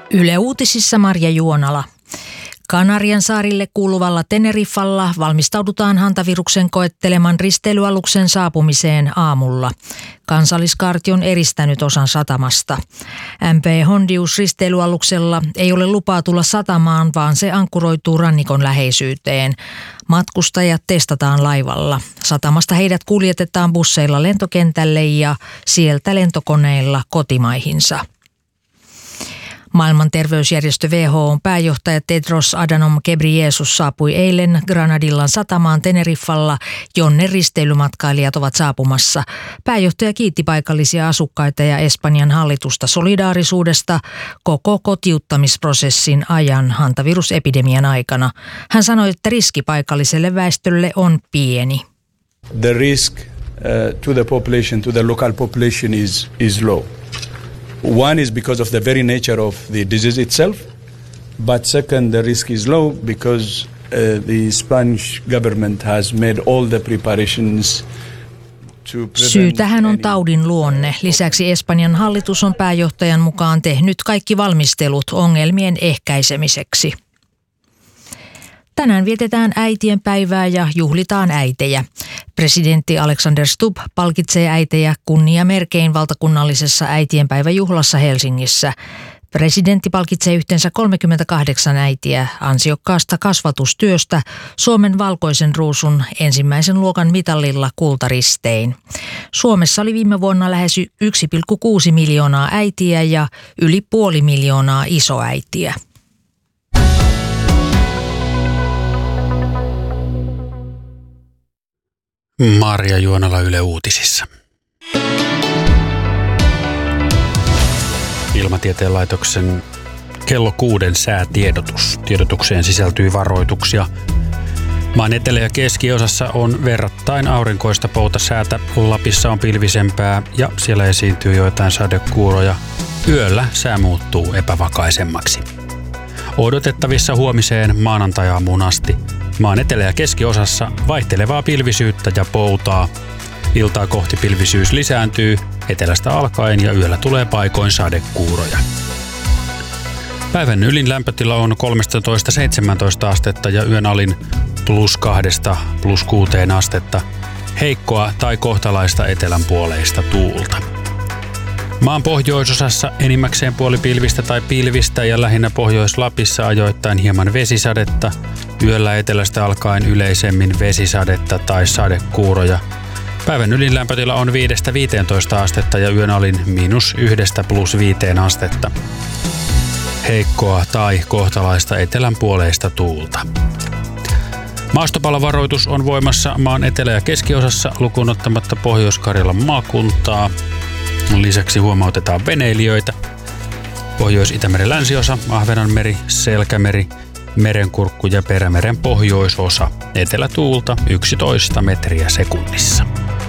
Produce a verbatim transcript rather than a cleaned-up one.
Yle Uutisissa Marja Juonala. Kanarian saarille kuuluvalla Teneriffalla valmistaudutaan hantaviruksen koetteleman risteilyaluksen saapumiseen aamulla. Kansalliskaarti on eristänyt osan satamasta. M P Hondius risteilyaluksella ei ole lupaa tulla satamaan, vaan se ankkuroituu rannikon läheisyyteen. Matkustajat testataan laivalla. Satamasta heidät kuljetetaan busseilla lentokentälle ja sieltä lentokoneilla kotimaihinsa. Maailman terveysjärjestö W H O:n pääjohtaja Tedros Adhanom Ghebreyesus saapui eilen Granadillan satamaan Teneriffalla, jonne risteilymatkailijat ovat saapumassa. Pääjohtaja kiitti paikallisia asukkaita ja Espanjan hallitusta solidaarisuudesta koko kotiuttamisprosessin ajan hantavirusepidemian aikana. Hän sanoi, että riski paikalliselle väestölle on pieni. The risk uh, to the population, to the local population is, is low. One is because of the very nature of the disease itself, but second, the risk is low because uh, the Spanish government has made all the preparations to prevent. Syy tähän on taudin luonne. Lisäksi Espanjan hallitus on pääjohtajan mukaan tehnyt kaikki valmistelut ongelmien ehkäisemiseksi. Tänään vietetään äitien päivää ja juhlitaan äitejä. Presidentti Alexander Stubb palkitsee äitejä kunniamerkein valtakunnallisessa äitienpäiväjuhlassa Helsingissä. Presidentti palkitsee yhteensä kolmekymmentäkahdeksan äitiä ansiokkaasta kasvatustyöstä Suomen valkoisen ruusun ensimmäisen luokan mitallilla kultaristein. Suomessa oli viime vuonna lähes yksi pilkku kuusi miljoonaa äitiä ja yli puoli miljoonaa isoäitiä. Marja Juonala Yle Uutisissa. Ilmatieteen laitoksen kello kuuden säätiedotus. Tiedotukseen sisältyy varoituksia. Maan etelä- ja keskiosassa on verrattain aurinkoista poutasäätä. Lapissa on pilvisempää ja siellä esiintyy joitain sadekuuroja. Yöllä sää muuttuu epävakaisemmaksi. Odotettavissa huomiseen maanantai-aamuun asti. Maan etelä- ja keskiosassa vaihtelevaa pilvisyyttä ja poutaa. Iltaa kohti pilvisyys lisääntyy etelästä alkaen ja yöllä tulee paikoin sadekuuroja. Päivän ylin lämpötila on kolmetoista seitsemäntoista astetta ja yön alin plus kahdesta plus kuuteen astetta. Heikkoa tai kohtalaista etelänpuoleista tuulta. Maan pohjoisosassa enimmäkseen puoli pilvistä tai pilvistä ja lähinnä Pohjois-Lapissa ajoittain hieman vesisadetta. Yöllä etelästä alkaen yleisemmin vesisadetta tai sadekuuroja. Päivän ylin lämpötila on viidestä viiteentoista astetta ja yön alin miinus yhdestä plus viiteen astetta. Heikkoa tai kohtalaista etelänpuoleista tuulta. Maastopalovaroitus on voimassa maan etelä- ja keskiosassa lukuun ottamatta Pohjois-Karjalan maakuntaa. Lisäksi huomautetaan veneilijöitä. Pohjois-Itämeren länsiosa, Ahvenanmeri, Selkämeri, Merenkurkku ja Perämeren pohjoisosa. Etelätuulta yksitoista metriä sekunnissa.